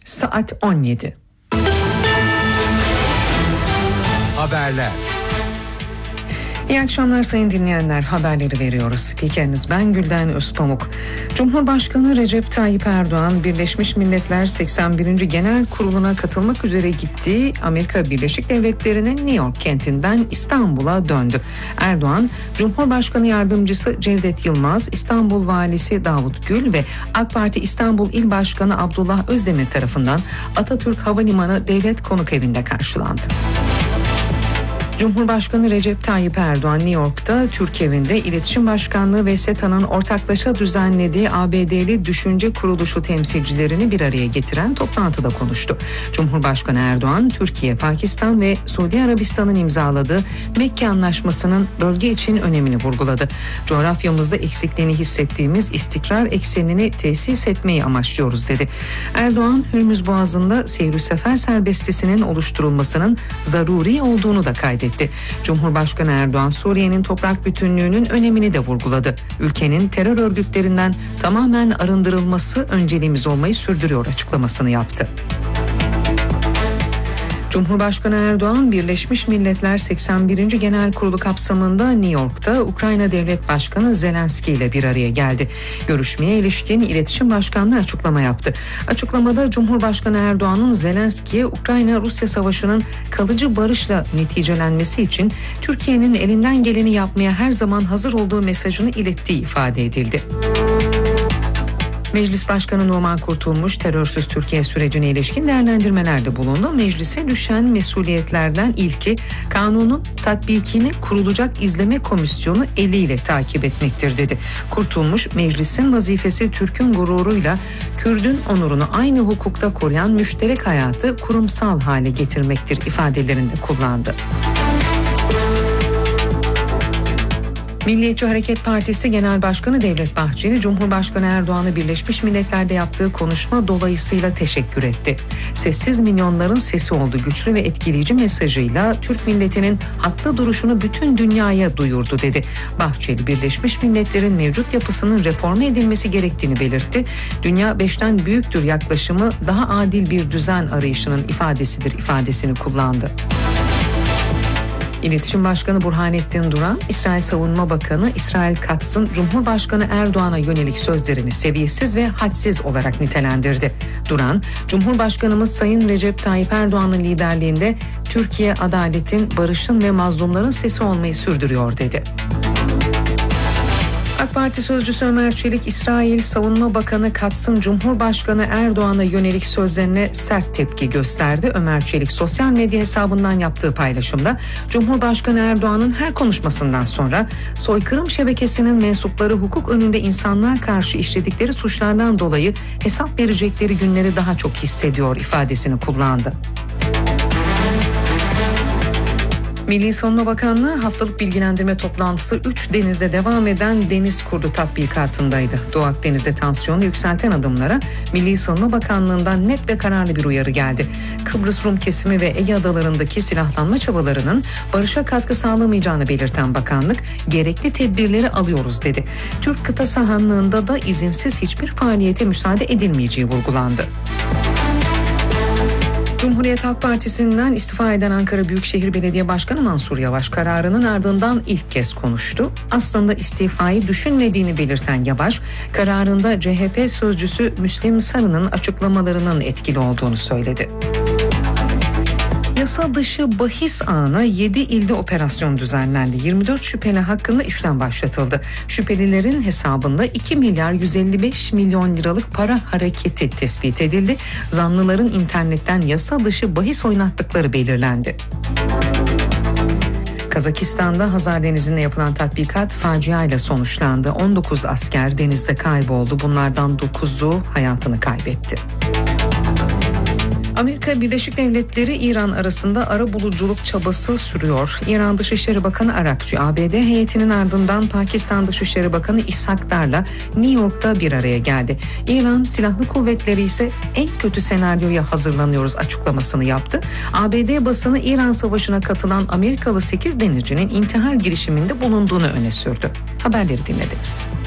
Saat 17. Haberler. İyi akşamlar sayın dinleyenler, haberleri veriyoruz. Spikeriniz ben Gülden Özpamuk. Cumhurbaşkanı Recep Tayyip Erdoğan, Birleşmiş Milletler 81. Genel Kurulu'na katılmak üzere gittiği Amerika Birleşik Devletleri'nin New York kentinden İstanbul'a döndü. Erdoğan, Cumhurbaşkanı Yardımcısı Cevdet Yılmaz, İstanbul Valisi Davut Gül ve AK Parti İstanbul İl Başkanı Abdullah Özdemir tarafından Atatürk Havalimanı Devlet Konukevinde karşılandı. Cumhurbaşkanı Recep Tayyip Erdoğan New York'ta Türk Evi'nde İletişim Başkanlığı ve SETA'nın ortaklaşa düzenlediği ABD'li düşünce kuruluşu temsilcilerini bir araya getiren toplantıda konuştu. Cumhurbaşkanı Erdoğan, Türkiye, Pakistan ve Suudi Arabistan'ın imzaladığı Mekke Anlaşması'nın bölge için önemini vurguladı. Coğrafyamızda eksikliğini hissettiğimiz istikrar eksenini tesis etmeyi amaçlıyoruz dedi. Erdoğan, Hürmüz Boğazı'nda seyir sefer serbestisinin oluşturulmasının zaruri olduğunu da kaydetti. Cumhurbaşkanı Erdoğan, Suriye'nin toprak bütünlüğünün önemini de vurguladı. Ülkenin terör örgütlerinden tamamen arındırılması önceliğimiz olmayı sürdürüyor açıklamasını yaptı. Cumhurbaşkanı Erdoğan, Birleşmiş Milletler 81. Genel Kurulu kapsamında New York'ta Ukrayna Devlet Başkanı Zelenski ile bir araya geldi. Görüşmeye ilişkin İletişim Başkanlığı açıklama yaptı. Açıklamada Cumhurbaşkanı Erdoğan'ın Zelenski'ye Ukrayna-Rusya savaşının kalıcı barışla neticelenmesi için Türkiye'nin elinden geleni yapmaya her zaman hazır olduğu mesajını ilettiği ifade edildi. Meclis Başkanı Numan Kurtulmuş, terörsüz Türkiye sürecine ilişkin değerlendirmelerde bulundu. Meclise düşen mesuliyetlerden ilki kanunun tatbikini kurulacak izleme komisyonu eliyle takip etmektir dedi. Kurtulmuş, meclisin vazifesi Türk'ün gururuyla Kürdün onurunu aynı hukukta koruyan müşterek hayatı kurumsal hale getirmektir ifadelerinde kullandı. Milliyetçi Hareket Partisi Genel Başkanı Devlet Bahçeli, Cumhurbaşkanı Erdoğan'ı Birleşmiş Milletler'de yaptığı konuşma dolayısıyla teşekkür etti. Sessiz milyonların sesi oldu güçlü ve etkileyici mesajıyla Türk milletinin haklı duruşunu bütün dünyaya duyurdu dedi. Bahçeli, Birleşmiş Milletler'in mevcut yapısının reforme edilmesi gerektiğini belirtti. Dünya 5'ten büyüktür yaklaşımı daha adil bir düzen arayışının ifadesidir ifadesini kullandı. İletişim Başkanı Burhanettin Duran, İsrail Savunma Bakanı İsrail Katz'ın Cumhurbaşkanı Erdoğan'a yönelik sözlerini seviyesiz ve hadsiz olarak nitelendirdi. Duran, Cumhurbaşkanımız Sayın Recep Tayyip Erdoğan'ın liderliğinde Türkiye adaletin, barışın ve mazlumların sesi olmayı sürdürüyor dedi. AK Parti sözcüsü Ömer Çelik, İsrail Savunma Bakanı Katz'ın Cumhurbaşkanı Erdoğan'a yönelik sözlerine sert tepki gösterdi. Ömer Çelik sosyal medya hesabından yaptığı paylaşımda Cumhurbaşkanı Erdoğan'ın her konuşmasından sonra soykırım şebekesinin mensupları hukuk önünde insanlığa karşı işledikleri suçlardan dolayı hesap verecekleri günleri daha çok hissediyor ifadesini kullandı. Milli Savunma Bakanlığı haftalık bilgilendirme toplantısı 3 denizde devam eden Deniz Kurdu tatbikatındaydı. Doğu Akdeniz'de tansiyonu yükselten adımlara Milli Savunma Bakanlığı'ndan net ve kararlı bir uyarı geldi. Kıbrıs Rum kesimi ve Ege adalarındaki silahlanma çabalarının barışa katkı sağlamayacağını belirten bakanlık, gerekli tedbirleri alıyoruz dedi. Türk kıta sahanlığında da izinsiz hiçbir faaliyete müsaade edilmeyeceği vurgulandı. Cumhuriyet Halk Partisi'nden istifa eden Ankara Büyükşehir Belediye Başkanı Mansur Yavaş kararının ardından ilk kez konuştu. Aslında istifayı düşünmediğini belirten Yavaş, kararında CHP sözcüsü Müslim Sarı'nın açıklamalarının etkili olduğunu söyledi. Yasa dışı bahis ağına 7 ilde operasyon düzenlendi. 24 şüpheli hakkında işlem başlatıldı. Şüphelilerin hesabında 2 milyar 155 milyon liralık para hareketi tespit edildi. Zanlıların internetten yasa dışı bahis oynattıkları belirlendi. Kazakistan'da Hazar Denizi'nde yapılan tatbikat faciayla sonuçlandı. 19 asker denizde kayboldu. Bunlardan 9'u hayatını kaybetti. Amerika Birleşik Devletleri İran arasında arabuluculuk çabası sürüyor. İran Dışişleri Bakanı Arakçı, ABD heyetinin ardından Pakistan Dışişleri Bakanı İshak Dar'la New York'ta bir araya geldi. İran Silahlı Kuvvetleri ise en kötü senaryoya hazırlanıyoruz açıklamasını yaptı. ABD basını İran Savaşı'na katılan Amerikalı 8 denizcinin intihar girişiminde bulunduğunu öne sürdü. Haberleri dinlediniz.